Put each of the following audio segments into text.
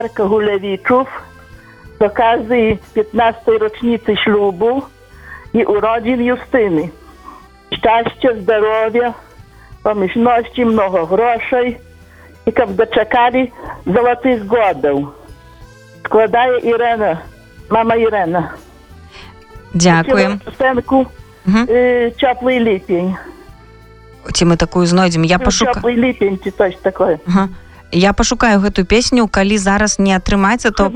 Гулевичów z okazji 15. rocznicy ślubu i urodzin Justyny. Szczęścia, zdrowia, pomyślności, mnogo groszej i żeby doczekali złotych godów. Składaje Irena, mama Irena. Дякуем. Песенку «Теплый липень». Ці мы такую знойдзем? «Теплый липень» ці coś такое. Я пашукаю гэту песню, калі зараз не атрымаецца, то...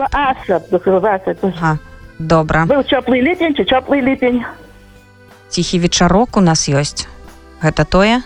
Добра. Быў «Теплый липень» ці «Теплый липень». Ціхі вечарок у нас ёсць. Гэта тое?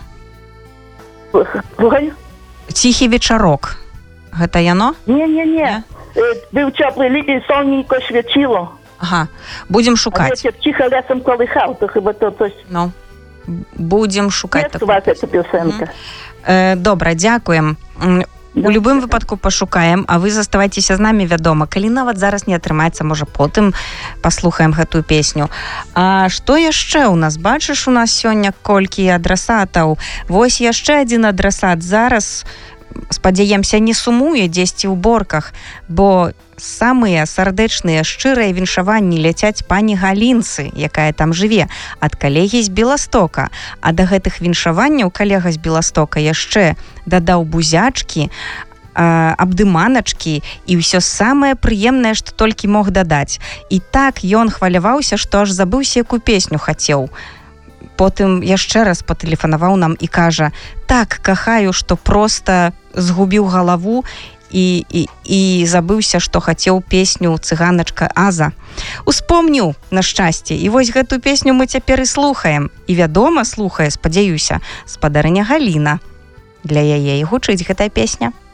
Ціхі вечарок. Гэта яно? Не. Быў «Теплый липень», соненько свечило. Ага, будем шукаць. А ветер тихо лесом колыхал, то хіба то coś... Ну, будем шукаць. Есть у вас эта песенка? Добра, дзякуем. У любым выпадку пашукаем, а вы заставайцеся з намі, вядома. Калі нават зараз не атрымаецца, можа, потым паслухаем гэтую песню. А што яшчэ у нас? Бачыш, у нас сёння колькі адрасатаў. Вось яшчэ адзін адрасат. Зараз, спадзяемся, не сумуе дзесьці ў борках, бо самыя сардэчныя, шчырыя віншаванні ляцяць пані Галінцы, якая там жыве, ад калегі з Беластока. А да гэтых віншаванняў калега з Беластока яшчэ дадаў бузячкі, абдыманачкі і ўсё самае прыемнае, што толькі мог дадаць. І так ён хваляваўся, што аж забыўся, якую песню хацеў. Потым яшчэ раз патэлефанаваў нам і кажа: так кахаю, што проста згубіў галаву і забыўся, што хацеў песню «Цыганачка Аза». Успомніў, на шчасце, і вось гэту песню мы цяпер і слухаем. І, вядома, слухае, спадзяюся, спадарыня Галіна. Для яе і гучыць гэтая песня.